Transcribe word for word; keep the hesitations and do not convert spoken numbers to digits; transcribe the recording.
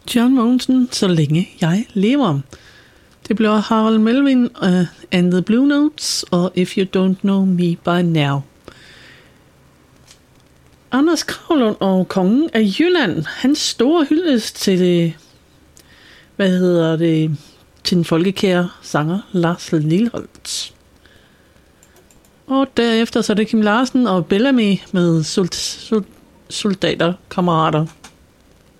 John Mogensen, Så længe jeg lever. Det blev Harold Melvin uh, and the Blue Notes og If You Don't Know Me By Now. Anders Kravlund og kongen af Jylland, hans store hyldest til det, hvad hedder det, til den folkekære sanger Lars Lilholt. Og derefter så er det Kim Larsen og Bellamy med sol- sol- soldater, kammerater.